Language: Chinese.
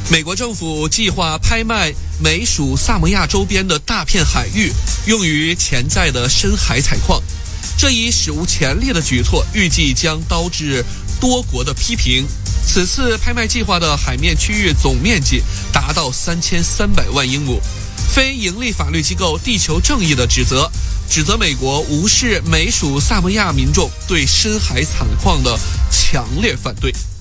美国政府计划拍卖美属萨摩亚周边的大片海域，用于潜在的深海采矿。这一史无前例的举措预计将导致多国的批评。此次拍卖计划的海面区域总面积达到3300万英亩。非盈利法律机构地球正义的指责美国无视美属萨摩亚民众对深海采矿的强烈反对。